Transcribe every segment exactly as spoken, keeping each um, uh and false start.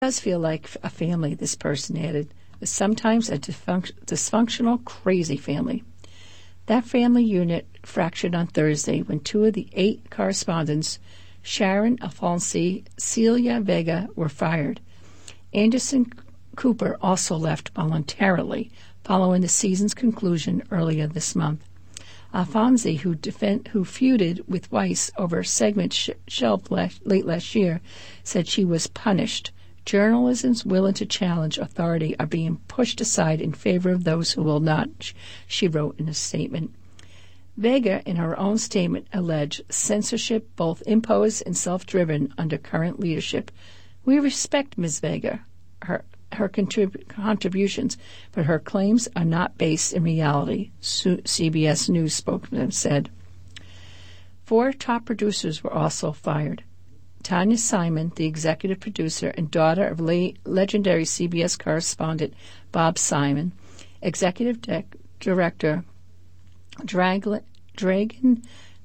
does feel like a family, this person added, but sometimes a dysfunc- dysfunctional, crazy family. That family unit fractured on Thursday when two of the eight correspondents, Sharon Alfonsi, Celia Vega, were fired. Anderson Cooper also left voluntarily following the season's conclusion earlier this month. Alfonsi, who, defend, who feuded with Weiss over a segment sh- shelved last, late last year, said she was punished. Journalism's willing to challenge authority are being pushed aside in favor of those who will not, she wrote in a statement. Vega, in her own statement, alleged censorship both imposed and self-driven under current leadership. We respect Miz Vega, her, her contrib- contributions, but her claims are not based in reality, C B S News spokesman said. Four top producers were also fired. Tanya Simon, the executive producer and daughter of le- legendary C B S correspondent Bob Simon, executive de- director Drag- Dragan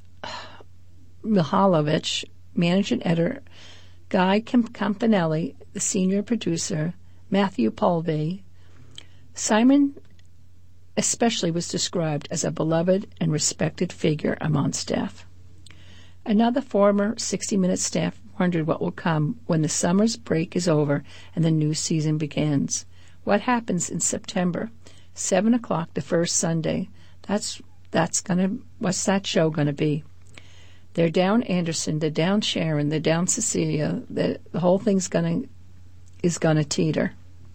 Mihailovich, managing editor Guy Campanelli, the senior producer, Matthew Polvey. Simon especially was described as a beloved and respected figure among staff. Another former sixty minutes staff wondered what will come when the summer's break is over and the new season begins. What happens in September? Seven o'clock the first Sunday. That's that's gonna. What's that show gonna be? They're down Anderson. They're down Sharon. They're down Cecilia. The, the whole thing's gonna is gonna teeter.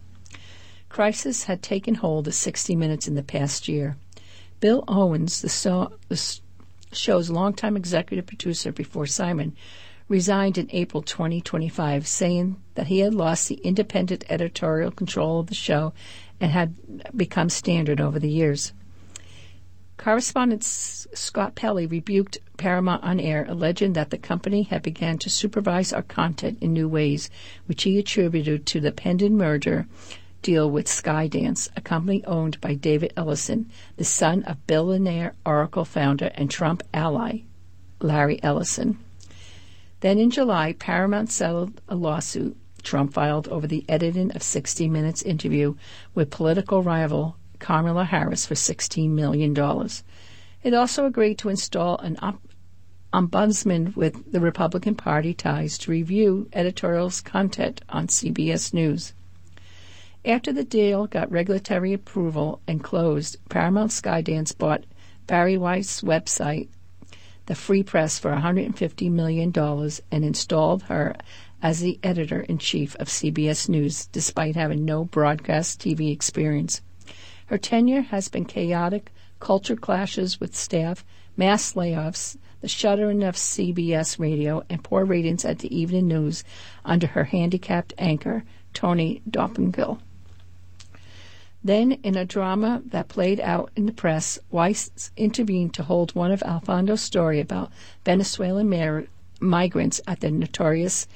Crisis had taken hold of sixty minutes in the past year. Bill Owens, the, so, the show's longtime executive producer before Simon, resigned in April twenty twenty-five, saying that he had lost the independent editorial control of the show and had become standard over the years. Correspondent Scott Pelley rebuked Paramount on air, alleging that the company had begun to supervise our content in new ways, which he attributed to the pending merger deal with Skydance, a company owned by David Ellison, the son of billionaire Oracle founder and Trump ally Larry Ellison. Then in July, Paramount settled a lawsuit Trump filed over the editing of sixty minutes interview with political rival Kamala Harris for sixteen million dollars. It also agreed to install an op- ombudsman with the Republican Party ties to review editorial's content on C B S News. After the deal got regulatory approval and closed, Paramount Skydance bought Barry Weiss' website, The Free Press, for one hundred fifty million dollars and installed her as the editor-in-chief of C B S News, despite having no broadcast T V experience. Her tenure has been chaotic, culture clashes with staff, mass layoffs, the shuttering of C B S Radio, and poor ratings at the evening news under her handicapped anchor, Tony Doppelgänger. Then, in a drama that played out in the press, Weiss intervened to hold one of Alfonso's story about Venezuelan mar- migrants at the notorious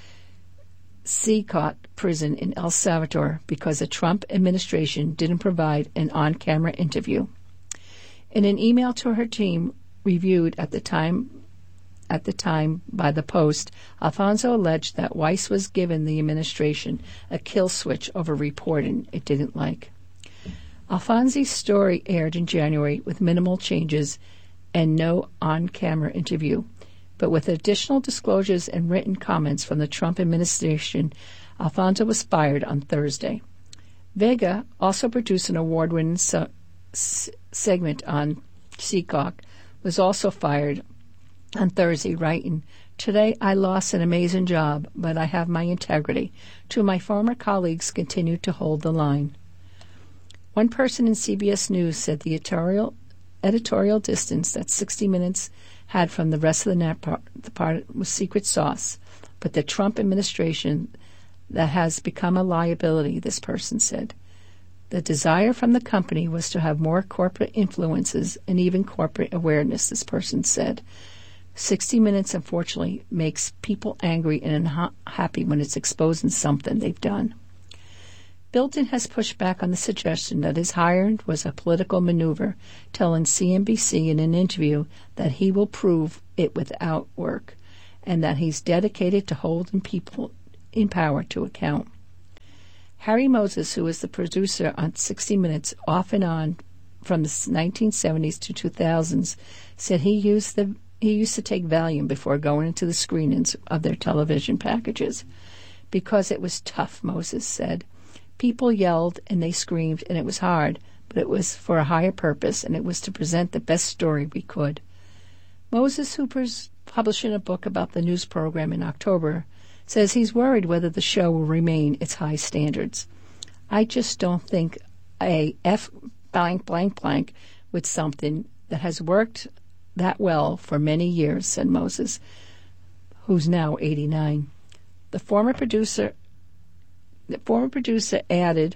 Secot prison in El Salvador because the Trump administration didn't provide an on-camera interview. In an email to her team, reviewed at the time at the time by the Post, Alfonso alleged that Weiss was given the administration a kill switch over reporting it didn't like. Alfonsi's story aired in January with minimal changes and no on-camera interview. But with additional disclosures and written comments from the Trump administration, Alfonso was fired on Thursday. Vega, also produced an award-winning so- s- segment on Seacock, was also fired on Thursday, writing, "Today I lost an amazing job, but I have my integrity. Two of my former colleagues continue to hold the line." One person in C B S News said the editorial, editorial distance that sixty minutes had from the rest of the net part, the part was secret sauce, but the Trump administration that has become a liability, this person said. The desire from the company was to have more corporate influences and even corporate awareness, this person said. sixty minutes, unfortunately, makes people angry and unhappy when it's exposing something they've done. Bilton has pushed back on the suggestion that his hiring was a political maneuver, telling C N B C in an interview that he will prove it without work and that he's dedicated to holding people in power to account. Harry Moses, who was the producer on sixty minutes off and on from the nineteen seventies to two thousands, said he used the he used to take Valium before going into the screenings of their television packages. Because it was tough, Moses said. People yelled and they screamed, and it was hard, but it was for a higher purpose, and it was to present the best story we could. Moses, who was publishing a book about the news program in October, says he's worried whether the show will remain its high standards. I just don't think a F blank blank blank with something that has worked that well for many years, said Moses, who's now eighty-nine. The former producer, the former producer added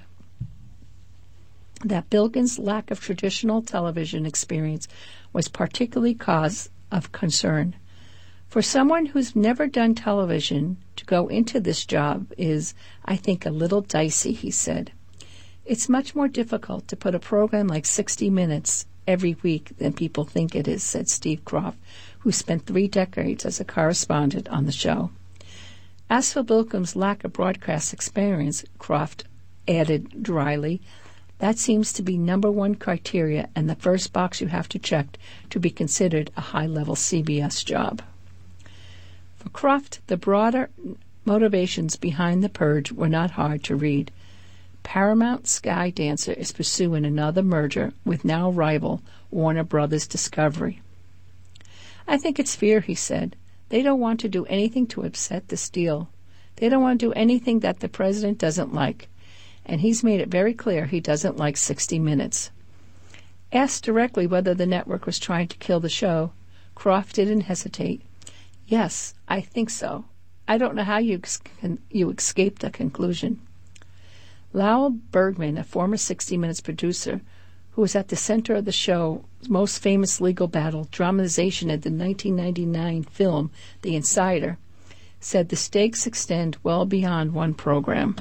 that Bilgin's lack of traditional television experience was particularly cause of concern. For someone who's never done television, to go into this job is, I think, a little dicey, he said. It's much more difficult to put a program like sixty minutes every week than people think it is, said Steve Kroft, who spent three decades as a correspondent on the show. As for Bilgin's lack of broadcast experience, Kroft added dryly, that seems to be number one criteria and the first box you have to check to be considered a high-level C B S job. For Kroft, the broader motivations behind the purge were not hard to read. Paramount Skydancer is pursuing another merger with now rival Warner Brothers Discovery. I think it's fear, he said. They don't want to do anything to upset this deal. They don't want to do anything that the president doesn't like. And he's made it very clear he doesn't like sixty minutes. Asked directly whether the network was trying to kill the show, Kroft didn't hesitate. Yes, I think so. I don't know how you, ex- you escaped the conclusion. Lowell Bergman, a former sixty minutes producer, who was at the center of the show's most famous legal battle, dramatization of the nineteen ninety-nine film The Insider, said the stakes extend well beyond one program.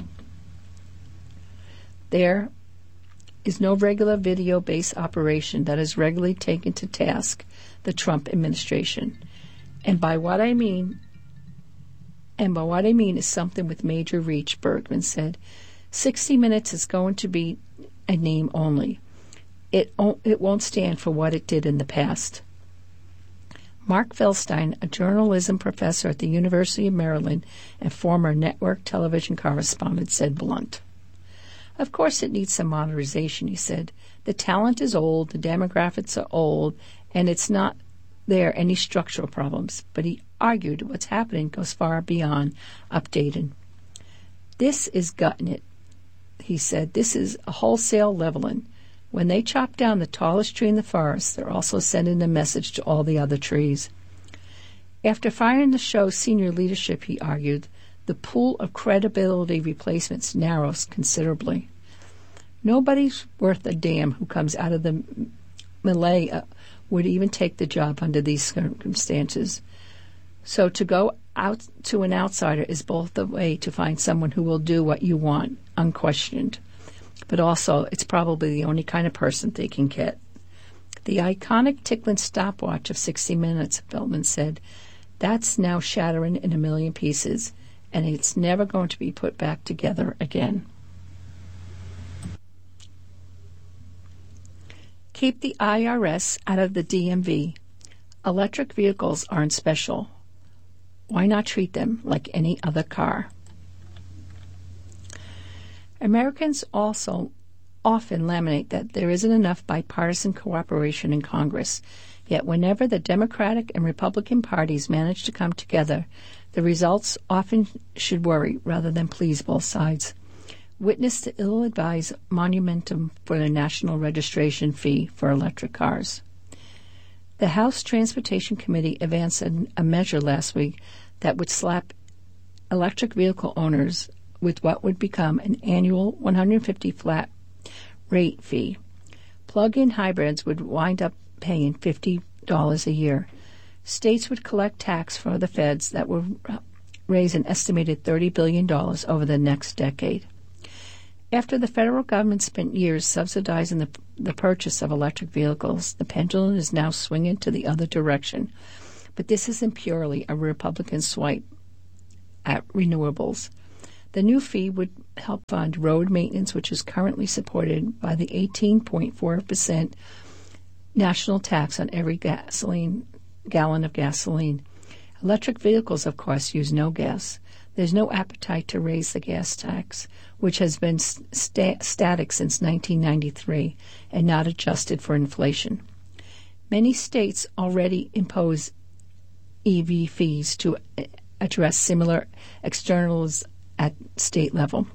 There is no regular video-based operation that has regularly taken to task the Trump administration. And by what I mean, and by what I mean is something with major reach, Bergman said. sixty minutes is going to be a name only. It, it won't stand for what it did in the past. Mark Feldstein, a journalism professor at the University of Maryland and former network television correspondent, said blunt. Of course it needs some modernization, he said. The talent is old, the demographics are old, and it's not there any structural problems. But he argued what's happening goes far beyond updating. This is gutting it, he said. This is a wholesale leveling. When they chop down the tallest tree in the forest, they're also sending a message to all the other trees. After firing the show's senior leadership, he argued, the pool of credibility replacements narrows considerably. Nobody's worth a damn who comes out of the melee uh, would even take the job under these circumstances. So to go out to an outsider is both the way to find someone who will do what you want, unquestioned. But also, it's probably the only kind of person they can get. The iconic tickling stopwatch of sixty minutes, Feldman said, that's now shattering in a million pieces, and it's never going to be put back together again. Keep the I R S out of the D M V. Electric vehicles aren't special. Why not treat them like any other car? Americans also often laminate that there isn't enough bipartisan cooperation in Congress. Yet whenever the Democratic and Republican parties manage to come together, the results often should worry rather than please both sides. Witness the ill-advised monumentum for the national registration fee for electric cars. The House Transportation Committee advanced a, a measure last week that would slap electric vehicle owners with what would become an annual one hundred fifty dollars flat rate fee. Plug-in hybrids would wind up paying fifty dollars a year. States would collect tax from the feds that would raise an estimated thirty billion dollars over the next decade. After the federal government spent years subsidizing the, the purchase of electric vehicles, the pendulum is now swinging to the other direction. But this isn't purely a Republican swipe at renewables. The new fee would help fund road maintenance, which is currently supported by the eighteen point four percent national tax on every gasoline gallon of gasoline. Electric vehicles, of course, use no gas. There's no appetite to raise the gas tax, which has been sta- static since nineteen ninety-three and not adjusted for inflation. Many states already impose E V fees to address similar externals at state level.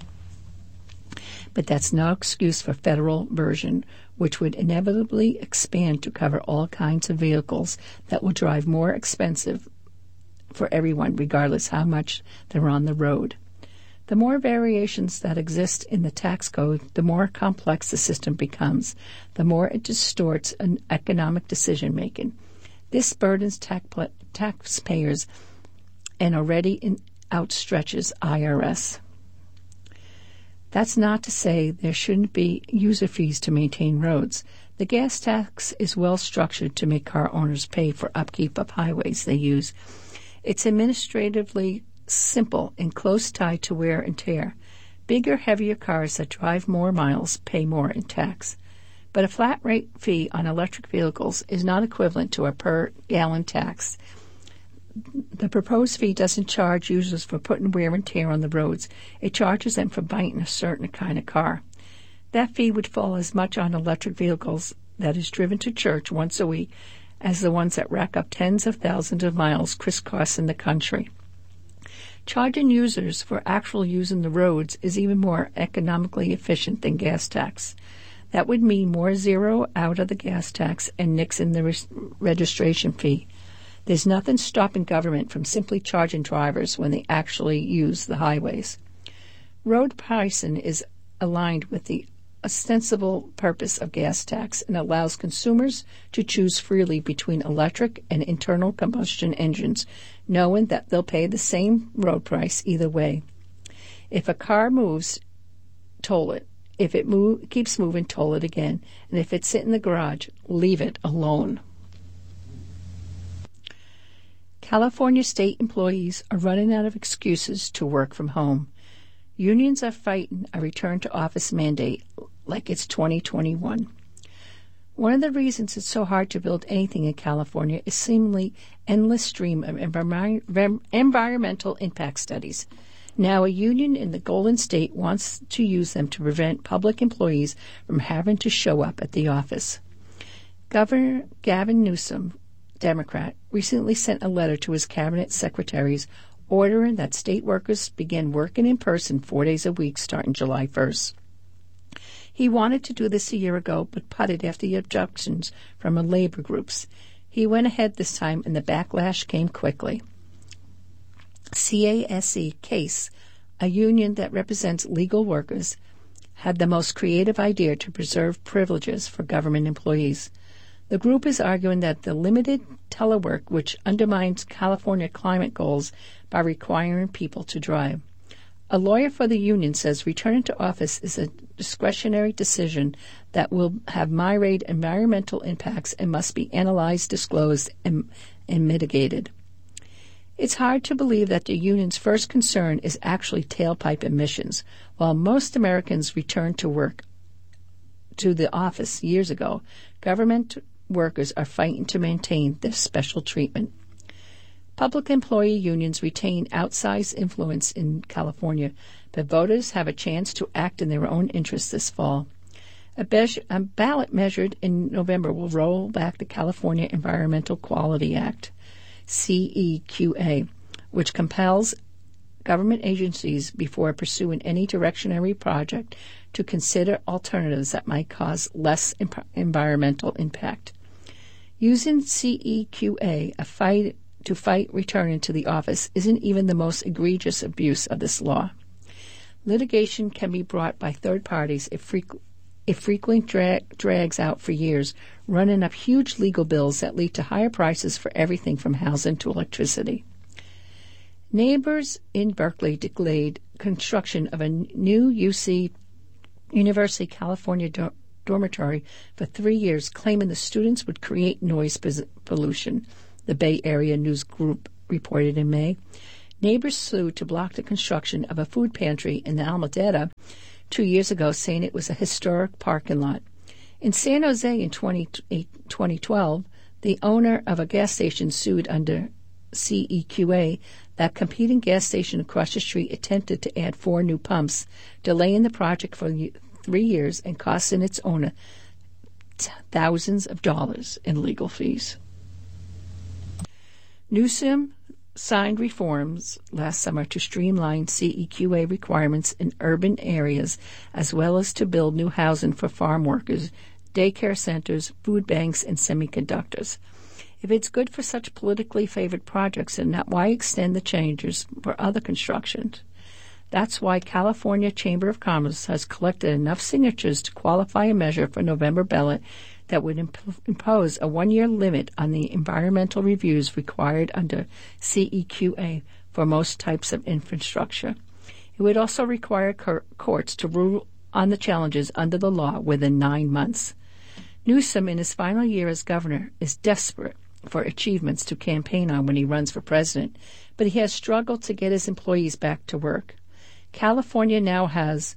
But that's no excuse for federal version, which would inevitably expand to cover all kinds of vehicles that will drive more expensive for everyone, regardless how much they're on the road. The more variations that exist in the tax code, the more complex the system becomes, the more it distorts an economic decision-making. This burdens tax pl- taxpayers and already in- outstretches I R S. That's not to say there shouldn't be user fees to maintain roads. The gas tax is well structured to make car owners pay for upkeep of highways they use. It's administratively simple and close tied to wear and tear. Bigger, heavier cars that drive more miles pay more in tax. But a flat rate fee on electric vehicles is not equivalent to a per gallon tax. The proposed fee doesn't charge users for putting wear and tear on the roads. It charges them for buying a certain kind of car. That fee would fall as much on electric vehicles that is driven to church once a week as the ones that rack up tens of thousands of miles crisscrossing the country. Charging users for actual use in the roads is even more economically efficient than gas tax. That would mean more zero out of the gas tax and nix in the res- registration fee. There's nothing stopping government from simply charging drivers when they actually use the highways. Road pricing is aligned with the ostensible purpose of gas tax and allows consumers to choose freely between electric and internal combustion engines, knowing that they'll pay the same road price either way. If a car moves, toll it. If it move, keeps moving, toll it again. And if it's sitting in the garage, leave it alone. California state employees are running out of excuses to work from home. Unions are fighting a return-to-office mandate like it's twenty twenty-one. One of the reasons it's so hard to build anything in California is seemingly endless stream of envir- environmental impact studies. Now a union in the Golden State wants to use them to prevent public employees from having to show up at the office. Governor Gavin Newsom, Democrat, recently sent a letter to his cabinet secretaries ordering that state workers begin working in person four days a week starting July first. He wanted to do this a year ago, but putted after the objections from labor groups. He went ahead this time, and the backlash came quickly. C A S E CASE, a union that represents legal workers, had the most creative idea to preserve privileges for government employees. The group is arguing that the limited telework, which undermines California climate goals by requiring people to drive. A lawyer for the union says returning to office is a discretionary decision that will have myriad environmental impacts and must be analyzed, disclosed, and, and mitigated. It's hard to believe that the union's first concern is actually tailpipe emissions. While most Americans returned to work to the office years ago, government workers are fighting to maintain this special treatment. Public employee unions retain outsized influence in California, but voters have a chance to act in their own interests this fall. A, be- a ballot measured in November will roll back the California Environmental Quality Act, C E Q A, which compels government agencies, before pursuing any directionary project, to consider alternatives that might cause less imp- environmental impact. Using C E Q A a fight to fight returning to the office isn't even the most egregious abuse of this law. Litigation can be brought by third parties if, frequ- if frequently dra- drags out for years, running up huge legal bills that lead to higher prices for everything from housing to electricity. Neighbors in Berkeley delayed construction of a new U C University California do- dormitory for three years, claiming the students would create noise pollution, the Bay Area News Group reported in May. Neighbors sued to block the construction of a food pantry in the Alameda two years ago, saying it was a historic parking lot. In San Jose in twenty twelve, the owner of a gas station sued under C E Q A that competing gas station across the street attempted to add four new pumps, delaying the project for three years and costing its owner thousands of dollars in legal fees. Newsom signed reforms last summer to streamline C E Q A requirements in urban areas, as well as to build new housing for farm workers, daycare centers, food banks, and semiconductors. If it's good for such politically favored projects, then why extend the changes for other constructions? That's why California Chamber of Commerce has collected enough signatures to qualify a measure for November ballot that would imp- impose a one-year limit on the environmental reviews required under C E Q A for most types of infrastructure. It would also require cur- courts to rule on the challenges under the law within nine months. Newsom, in his final year as governor, is desperate for achievements to campaign on when he runs for president, but he has struggled to get his employees back to work. California now has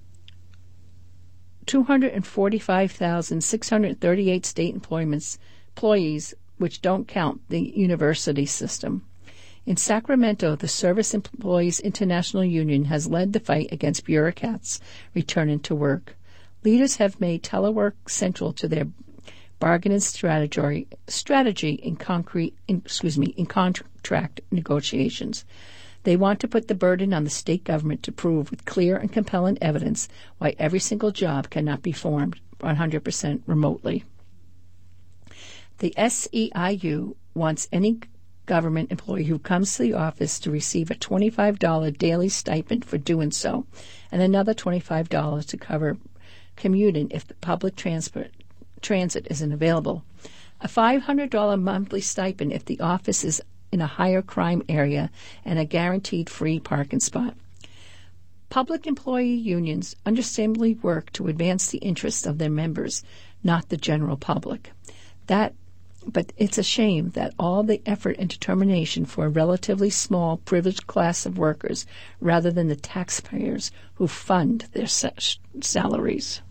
two hundred forty-five thousand six hundred thirty-eight state employments, employees, which don't count the university system. In Sacramento, the Service Employees International Union has led the fight against bureaucrats returning to work. Leaders have made telework central to their bargaining strategy, strategy in concrete, in, excuse me, in contract negotiations. They want to put the burden on the state government to prove with clear and compelling evidence why every single job cannot be formed one hundred percent remotely. The S E I U wants any government employee who comes to the office to receive a twenty-five dollars daily stipend for doing so, and another twenty-five dollars to cover commuting if the public transport, transit isn't available, a five hundred dollars monthly stipend if the office is in a higher crime area, and a guaranteed free parking spot. Public employee unions understandably work to advance the interests of their members, not the general public. That, but it's a shame that all the effort and determination for a relatively small, privileged class of workers, rather than the taxpayers who fund their salaries.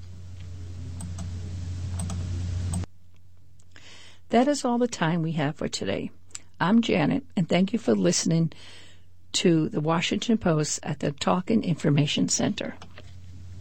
That is all the time we have for today. I'm Janet, and thank you for listening to the Washington Post at the Talkin' Information Center.